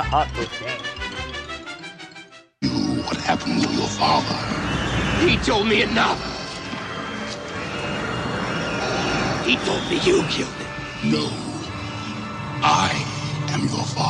my heart will sing. What happened to your father? He told me enough. He told me you killed him. No. I am your father.